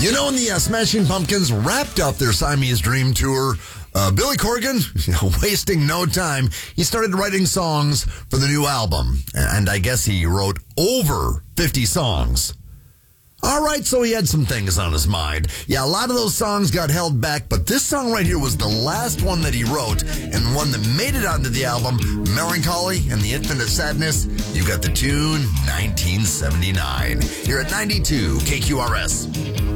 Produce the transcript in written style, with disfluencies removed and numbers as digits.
When the Smashing Pumpkins wrapped up their Siamese Dream tour, Billy Corgan, wasting no time, he started writing songs for the new album. And I guess he wrote over 50 songs. All right, so he had some things on his mind. Yeah, a lot of those songs got held back, but this song right here was the last one that he wrote and one that made it onto the album, Melancholy and the Infinite Sadness. You got the tune 1979 here at 92 KQRS.